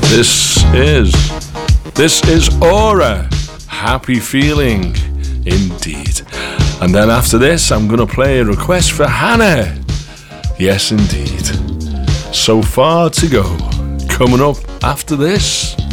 This is Aura. Happy feeling, indeed. And then after this, I'm going to play a request for Hannah. Yes, indeed. So far to go. Coming up after this.